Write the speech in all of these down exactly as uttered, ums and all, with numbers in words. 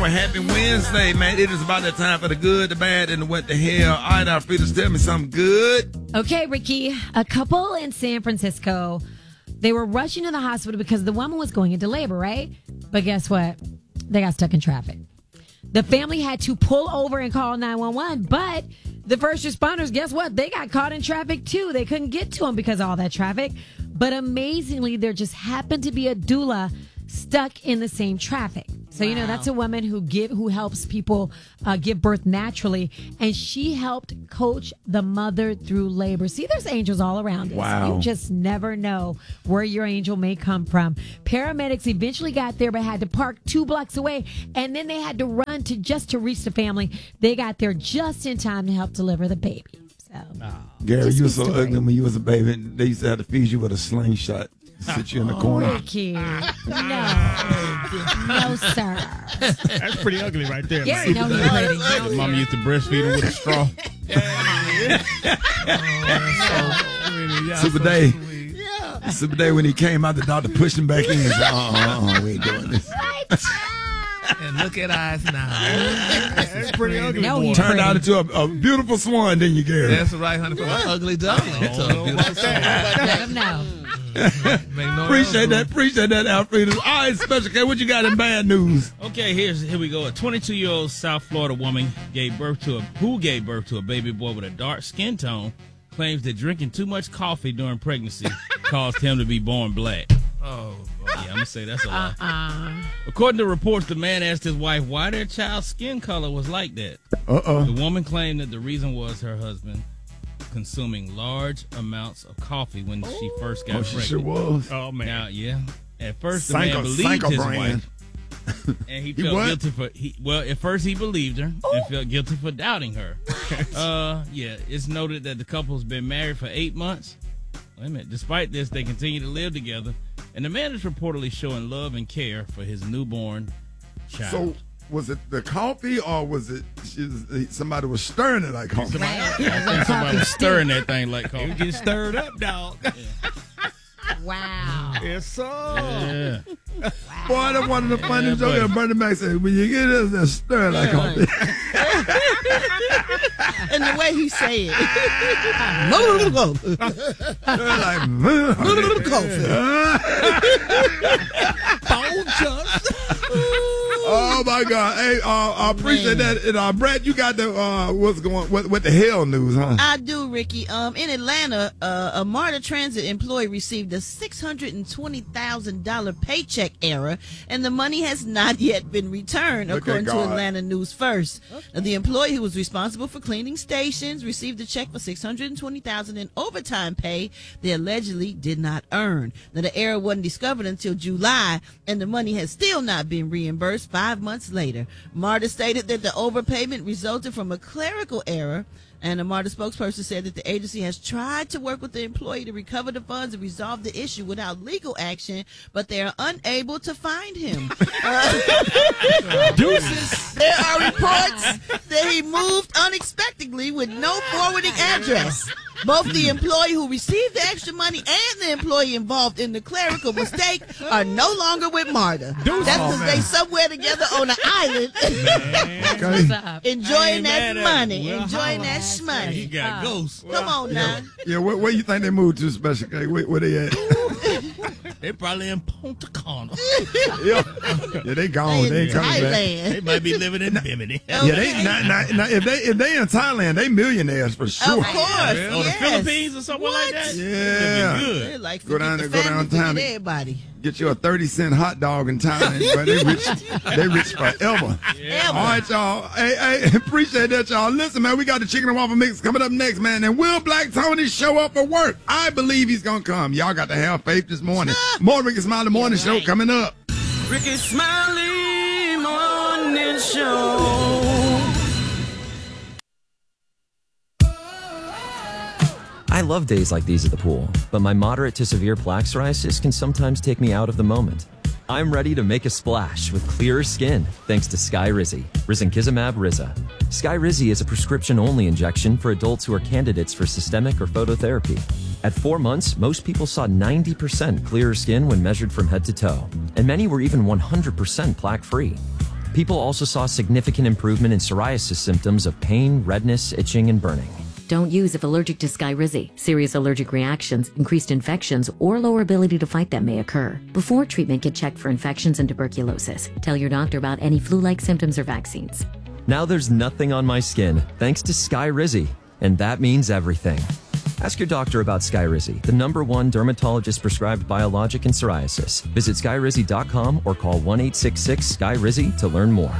well, happy Wednesday, man. It is about that time for the good, the bad, and the what the hell. All right, Alfredo, tell me something good. Okay, Ricky. A couple in San Francisco, they were rushing to the hospital because the woman was going into labor, right? But guess what? They got stuck in traffic. The family had to pull over and call nine one one, but the first responders, guess what? They got caught in traffic, too. They couldn't get to them because of all that traffic. But amazingly, there just happened to be a doula stuck in the same traffic. So, wow. you know, that's a woman who give who helps people uh, give birth naturally. And she helped coach the mother through labor. See, there's angels all around us. Wow. You just never know where your angel may come from. Paramedics eventually got there, but had to park two blocks away. And then they had to run to just to reach the family. They got there just in time to help deliver the baby. So, oh. Gary, you were so story. ugly when you was a baby. They used to have to feed you with a slingshot. Sit you in the corner. Ricky. No. No, sir. That's pretty ugly right there. Yeah, no, he's pretty. No, Mama used to breastfeed him with a straw. oh, Super Day. Yeah. Super Day when he came out, the doctor pushed him back in. He said, uh-uh, uh-uh, we ain't doing this. And look at us now. That's pretty ugly. No, boy. Turned out into a, a beautiful swan, didn't you, Gary? That's right, honey. From an ugly duckling. It's a beautiful swan. Let him know. No appreciate that. Appreciate that, Alfredo. All right, Special K, what you got in bad news? Okay, here's here we go. A twenty-two-year-old South Florida woman gave birth to a who gave birth to a baby boy with a dark skin tone claims that drinking too much coffee during pregnancy caused him to be born black. Oh, boy. Yeah, I'm gonna say that's a lie. Uh-uh. According to reports, the man asked his wife why their child's skin color was like that. Uh-oh. The woman claimed that the reason was her husband consuming large amounts of coffee when oh. she first got oh, pregnant. She sure was. Oh man! Now, yeah. At first, the Sanko, man believed Sanko his brand. wife, and he He felt what? guilty for. He, well, at first he believed her oh. and felt guilty for doubting her. uh, yeah, it's noted that the couple's been married for eight months. Wait a minute. Despite this, they continue to live together, and the man is reportedly showing love and care for his newborn child. So, was it the coffee or was it somebody was stirring it like coffee? Somebody, I think somebody was stirring that thing like coffee. It was getting stirred up, dog. Yeah. Wow. Yes, sir. Yeah. Wow. Boy, that's one of the funniest Yeah, jokes. Bernie Mac said, when you get this, then stir it like coffee. And the way he say it. Oh my God! Hey, uh, I appreciate Man. that. And, uh, Brett, you got the uh, what's going? What, what the hell news, huh? I do, Ricky. Um, in Atlanta, uh, a MARTA Transit employee received a six hundred and twenty thousand dollar paycheck error, and the money has not yet been returned, Look according at to God. Atlanta News First. Now, the employee who was responsible for cleaning stations received a check for six hundred and twenty thousand in overtime pay they allegedly did not earn. Now, the error wasn't discovered until July, and the money has still not been reimbursed five months later. MARTA stated that the overpayment resulted from a clerical error, and a MARTA spokesperson said that the agency has tried to work with the employee to recover the funds and resolve the issue without legal action, but they are unable to find him. Uh, Deuces. there are reports that he moved unexpectedly with no forwarding address. Both the employee who received the extra money and the employee involved in the clerical mistake are no longer with MARTA. Deuces. That's Oh, because man. they somewhere together on an island Okay. I enjoying ain't that mad at money, him. Well, enjoying holla. that He shmoney. got ghosts. Come on now. Yeah, where, where you think they moved to, Special K? Where, where they at? They probably in Punta Cana. yeah. yeah, they gone. They ain't In coming back. Thailand. They might be living in Bimini. Yeah, they not, not, not, if they if they in Thailand, they millionaires for sure. Of course. Or the Yes. Philippines or somewhere like that. Yeah. That'd be They're good. like Go down the there, go family, downtown. forget everybody. Get you a thirty cent hot dog in Thailand, but they rich, they rich forever. Ever. All right, y'all. Hey, hey, appreciate that, y'all. Listen, man, we got the chicken and waffle mix coming up next, man. And will Black Tony show up for work? I believe he's gonna come. Y'all got to have faith this morning. More Ricky Smiley Morning Yeah, Show right. coming up. Ricky Smiley Morning Show. I love days like these at the pool, but my moderate to severe plaque psoriasis can sometimes take me out of the moment. I'm ready to make a splash with clearer skin thanks to Skyrizi, Risankizumab Riza. Skyrizi is a prescription-only injection for adults who are candidates for systemic or phototherapy. At four months, most people saw ninety percent clearer skin when measured from head to toe, and many were even one hundred percent plaque-free. People also saw significant improvement in psoriasis symptoms of pain, redness, itching, and burning. Don't use if allergic to Skyrizi. Serious allergic reactions, increased infections, or lower ability to fight them may occur. Before treatment, get checked for infections and tuberculosis. Tell your doctor about any flu-like symptoms or vaccines. Now there's nothing on my skin, thanks to Skyrizi. And that means everything. Ask your doctor about Skyrizi, the number one dermatologist-prescribed biologic in psoriasis. Visit skyrizi dot com or call one eight six six S K Y R I Z Y to learn more.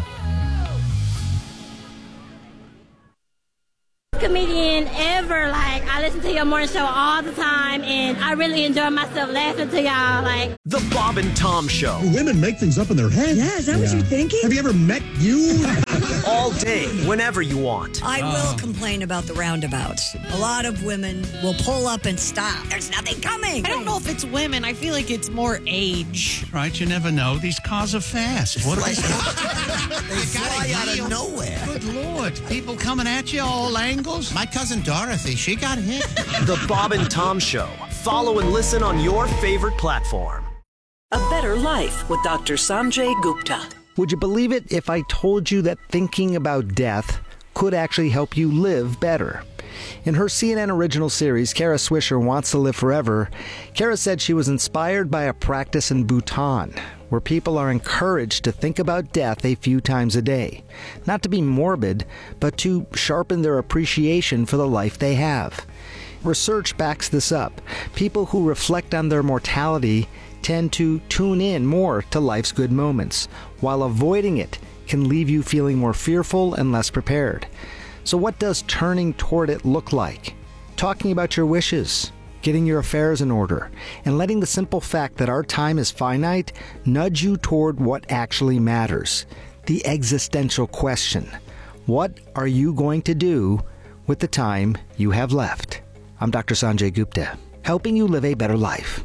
Comedian ever. Like, I listen to your morning show all the time, and I really enjoy myself laughing to y'all. Like, The Bob and Tom Show. Women make things up in their head. Yeah, is that what you're thinking? Have you ever met you? All day, whenever you want. I will complain about the roundabouts. A lot of women will pull up and stop. There's nothing coming. I don't know if it's women. I feel like it's more age. Right, you never know. These cars are fast. What are they? They fly out of nowhere. Good Lord. People coming at you all angles. My cousin Dorothy, she got hit. The Bob and Tom Show. Follow and listen on your favorite platform. A Better Life with Doctor Sanjay Gupta. Would you believe it if I told you that thinking about death could actually help you live better? In her C N N original series, Kara Swisher Wants to Live Forever, Kara said she was inspired by a practice in Bhutan, where people are encouraged to think about death a few times a day. Not to be morbid, but to sharpen their appreciation for the life they have. Research backs this up. People who reflect on their mortality tend to tune in more to life's good moments, while avoiding it can leave you feeling more fearful and less prepared. So what does turning toward it look like? Talking about your wishes, getting your affairs in order, and letting the simple fact that our time is finite nudge you toward what actually matters. The existential question. What are you going to do with the time you have left? I'm Doctor Sanjay Gupta, helping you live a better life.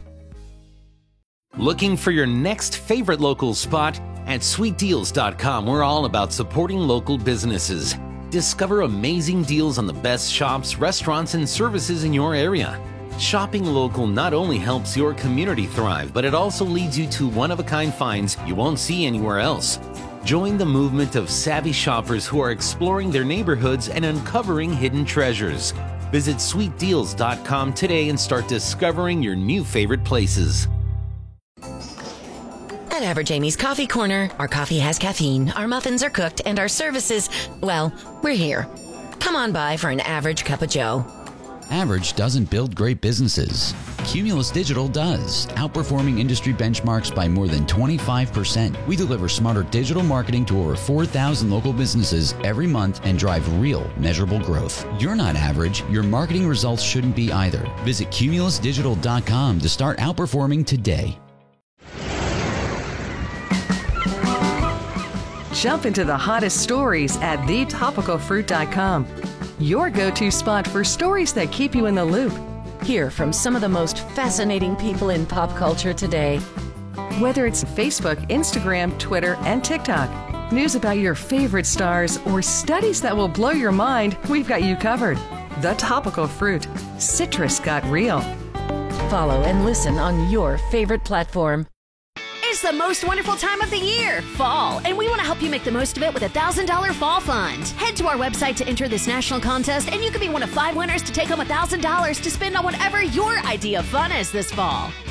Looking for your next favorite local spot? At sweet deals dot com, we're all about supporting local businesses. Discover amazing deals on the best shops, restaurants, and services in your area. Shopping local not only helps your community thrive, but it also leads you to one-of-a-kind finds you won't see anywhere else. Join the movement of savvy shoppers who are exploring their neighborhoods and uncovering hidden treasures. Visit sweet deals dot com today and start discovering your new favorite places. At Average Amy's Coffee Corner, our coffee has caffeine, our muffins are cooked, and our services, well, we're here. Come on by for an average cup of joe. Average doesn't build great businesses. Cumulus Digital does, outperforming industry benchmarks by more than twenty-five percent. We deliver smarter digital marketing to over four thousand local businesses every month and drive real, measurable growth. You're not average. Your marketing results shouldn't be either. Visit cumulus digital dot com to start outperforming today. Jump into the hottest stories at the topical fruit dot com. Your go-to spot for stories that keep you in the loop. Hear from some of the most fascinating people in pop culture today. Whether it's Facebook, Instagram, Twitter, and TikTok, news about your favorite stars, or studies that will blow your mind, we've got you covered. The Topical Fruit. Citrus got real. Follow and listen on your favorite platform. It's the most wonderful time of the year, fall, and we want to help you make the most of it with a one thousand dollars Fall Fund. Head to our website to enter this national contest, and you could be one of five winners to take home one thousand dollars to spend on whatever your idea of fun is this fall.